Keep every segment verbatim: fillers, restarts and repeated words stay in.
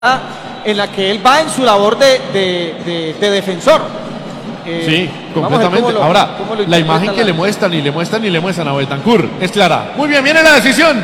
en la que él va en su labor de, de, de, de defensor. Eh, sí, completamente. Lo, Ahora, la imagen que la... le muestran y le muestran y le muestran a Betancur es clara. Muy bien, viene la decisión.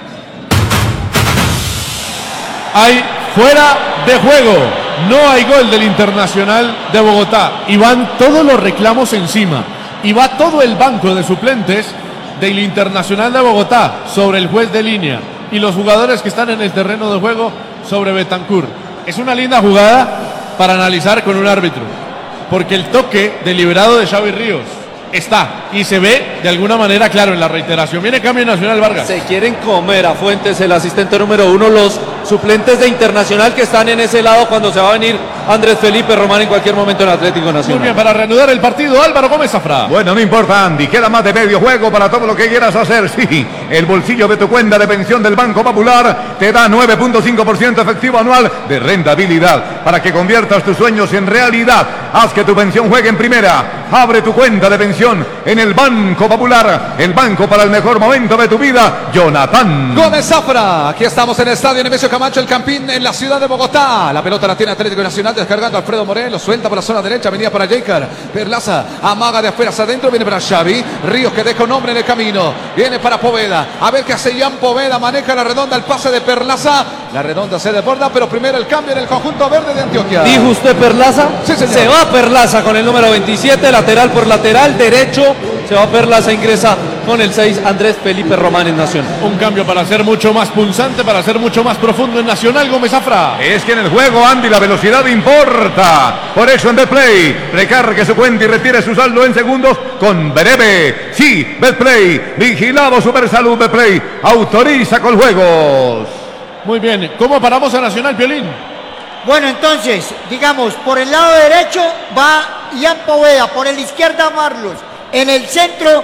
Hay fuera de juego. No hay gol del Internacional de Bogotá. Y van todos los reclamos encima. Y va todo el banco de suplentes del Internacional de Bogotá sobre el juez de línea. Y los jugadores que están en el terreno de juego sobre Betancur. Es una linda jugada para analizar con un árbitro. Porque el toque deliberado de Xavi Ríos está y se ve de alguna manera claro en la reiteración. Viene cambio Nacional, Vargas. Se quieren comer a Fuentes, el asistente número uno, los suplentes de Internacional que están en ese lado cuando se va a venir Andrés Felipe Román en cualquier momento en Atlético Nacional. Muy bien, para reanudar el partido, Álvaro Gómez Zafra. Bueno, no importa, Andy, queda más de medio juego para todo lo que quieras hacer. Sí, el bolsillo de tu cuenta de pensión del Banco Popular te da nueve punto cinco por ciento efectivo anual de rentabilidad para que conviertas tus sueños en realidad. Haz que tu pensión juegue en primera. Abre tu cuenta de pensión en el Banco Popular, el banco para el mejor momento de tu vida. Jonathan Gómez Zafra. Aquí estamos en el estadio Nemesio Camacho, el Campín, en la ciudad de Bogotá. La pelota la tiene Atlético Nacional, descargando a Alfredo Morelos, suelta por la zona derecha, venía para Jaker Perlaza, amaga de afuera hacia adentro, viene para Xavi Ríos, que deja un hombre en el camino, viene para Poveda, a ver qué hace Jan Poveda, maneja la redonda, el pase de Perlaza, la redonda se desborda, pero primero el cambio en el conjunto verde de Antioquia. ¿Dijo usted Perlaza? Sí, señor. Se va Perlaza con el número veintisiete, lateral por lateral derecho, se va Perlaza, ingresa con el seis Andrés Felipe Román en Nacional. Un cambio para ser mucho más punzante, para ser mucho más profundo en Nacional, Gómez Zafra. Es que en el juego, Andy, la velocidad importa. Por eso en Betplay, recargue su cuenta y retire su saldo en segundos con Breve. Sí, Betplay, vigilado Supersalud Betplay, autoriza con juegos. Muy bien, ¿cómo paramos a Nacional, Piolín? Bueno, entonces, digamos, por el lado derecho va Jan Poveda, por el izquierda Marlos, en el centro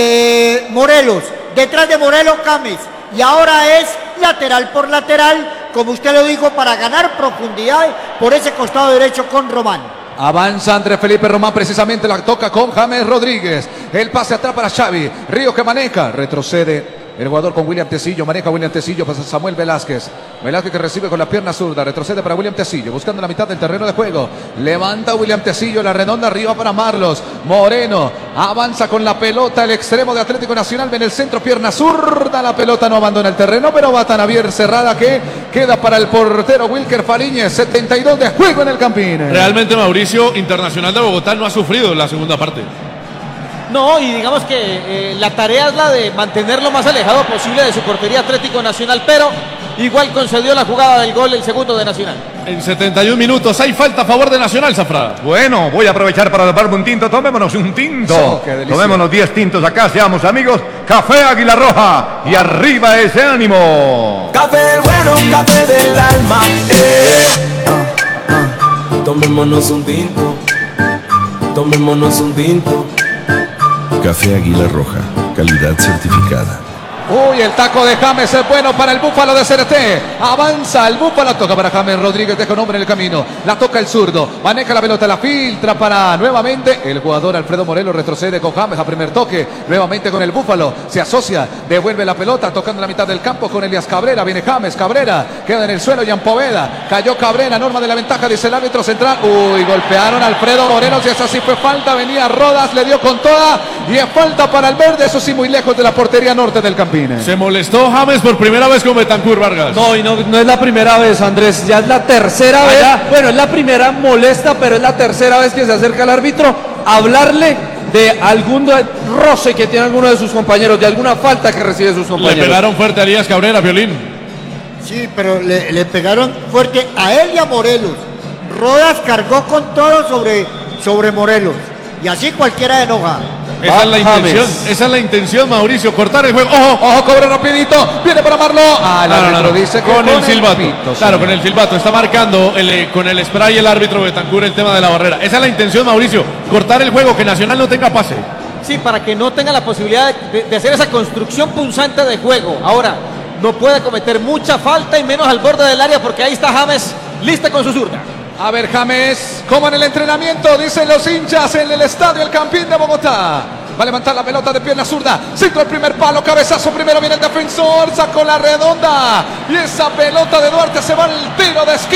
eh, Morelos, detrás de Morelos Cames, y ahora es lateral por lateral, como usted lo dijo, para ganar profundidad por ese costado derecho con Román. Avanza Andrés Felipe Román, precisamente la toca con James Rodríguez, el pase atrás para Xavi Ríos, que maneja, retrocede el jugador con William Tecillo, maneja William Tecillo, pasa Samuel Velázquez. Velázquez que recibe con la pierna zurda, retrocede para William Tecillo, buscando la mitad del terreno de juego. Levanta William Tecillo, la redonda arriba para Marlos. Moreno avanza con la pelota, el extremo de Atlético Nacional, en el centro, pierna zurda, la pelota no abandona el terreno, pero va tan abierta, cerrada, que queda para el portero Wilker Fariñez. setenta y dos de juego en el Campín. Realmente, Mauricio, Internacional de Bogotá no ha sufrido en la segunda parte. No, y digamos que eh, la tarea es la de mantener lo más alejado posible de su portería Atlético Nacional, pero igual concedió la jugada del gol, el segundo de Nacional. En setenta y un minutos hay falta a favor de Nacional, Zafra. Bueno, voy a aprovechar para tomarme un tinto. Tomémonos un tinto. Oh, Tomémonos diez tintos acá, seamos amigos. Café Águila Roja y arriba ese ánimo. Café bueno, café del alma. Eh. Ah, ah. Tomémonos un tinto. Tomémonos un tinto. Café Águila Roja, calidad certificada. Uy, el taco de James es bueno para el Búfalo de C R T. Avanza el Búfalo, toca para James Rodríguez, deja un hombre en el camino. La toca el zurdo, maneja la pelota, la filtra para nuevamente el jugador Alfredo Morelos, retrocede con James a primer toque. Nuevamente con el Búfalo, se asocia, devuelve la pelota, tocando la mitad del campo con Elias Cabrera. Viene James, Cabrera, queda en el suelo, Jan Poveda. Cayó Cabrera, norma de la ventaja, dice el árbitro central. Uy, golpearon a Alfredo Morelos y esa sí fue falta. Venía Rodas, le dio con toda y es falta para el verde, eso sí, muy lejos de la portería norte del Campín. Se molestó James por primera vez con Betancur, Vargas. No, y no, no es la primera vez, Andrés, ya es la tercera vez. Bueno, es la primera molesta, pero es la tercera vez que se acerca al árbitro a hablarle de algún roce que tiene alguno de sus compañeros, de alguna falta que recibe sus compañeros. Le pegaron fuerte a Elías Cabrera, Violín. Sí, pero le, le pegaron fuerte a él y a Morelos. Rodas cargó con todo sobre, sobre Morelos, y así cualquiera enoja. Esa es la intención, esa es la intención, Mauricio, cortar el juego. ¡Ojo! Ojo, cobra rapidito, viene para Marlo. Ah, el no, árbitro no, no. dice que con, con el silbato. pito, claro, sí. con el silbato. Está marcando el, con el spray el árbitro Betancur el tema de la barrera. Esa es la intención, Mauricio, cortar el juego, que Nacional no tenga pase. Sí, para que no tenga la posibilidad de, de hacer esa construcción punzante de juego. Ahora, no puede cometer mucha falta y menos al borde del área, porque ahí está James, lista con su zurda. A ver, James, como en el entrenamiento, dicen los hinchas en el estadio El Campín de Bogotá. Va a levantar la pelota de pierna zurda. Centro el primer palo. Cabezazo primero. Viene el defensor. Sacó la redonda. Y esa pelota de Duarte se va al tiro de esquina.